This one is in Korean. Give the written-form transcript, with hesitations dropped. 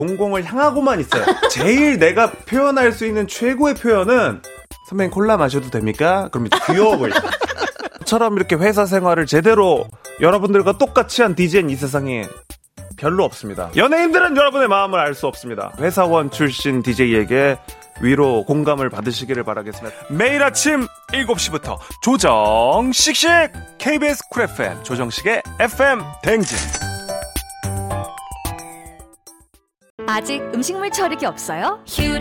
공공을 향하고만 있어요. 제일 내가 표현할 수 있는 최고의 표현은 선배님 콜라 마셔도 됩니까? 그럼 귀여워 보이죠. 저처럼 이렇게 회사 생활을 제대로 여러분들과 똑같이 한 DJ는 이 세상에 별로 없습니다. 연예인들은 여러분의 마음을 알 수 없습니다. 회사원 출신 DJ에게 위로 공감을 받으시기를 바라겠습니다. 매일 아침 7시부터 조정식식 KBS 쿨 FM 조정식의 FM 댕진. 아직 음식물 처리기 없어요?